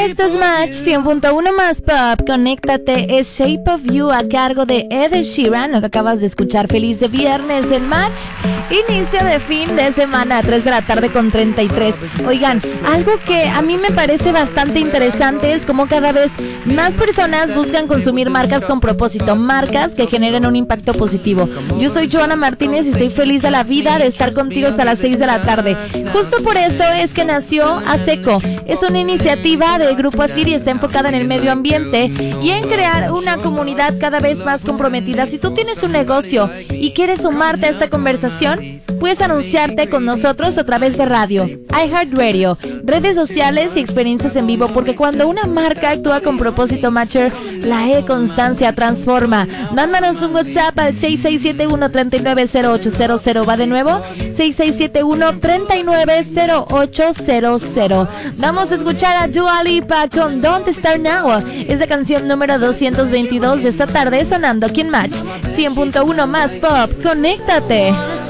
Esto es Match 100.1 más pop. Conéctate, es Shape of You a cargo de Ed Sheeran. Lo que acabas de escuchar, feliz de viernes en Match. Inicio de fin de semana, 3 de la tarde con 33. Oigan, algo que a mí me parece bastante interesante es cómo cada vez más personas buscan consumir marcas con propósito, marcas que generen un impacto positivo. Yo soy Joana Martínez y estoy feliz de la vida de estar contigo hasta las 6 de la tarde. Justo por eso es que nació ASECO. Es una iniciativa del Grupo Asir y está enfocada en el medio ambiente y en crear una comunidad cada vez más comprometida. Si tú tienes un negocio y quieres sumarte a esta conversación, puedes anunciarte con nosotros a través de radio, iHeartRadio, redes sociales y experiencias en vivo, porque cuando una marca actúa con propósito, Matcher, la E-Constancia transforma. Mándanos un WhatsApp al 6671-390800. Va de nuevo, 6671-390800. Vamos a escuchar a Dua Lipa con Don't Start Now. Es la canción número 222 de esta tarde, sonando aquí en Match 100.1 más pop. Conéctate.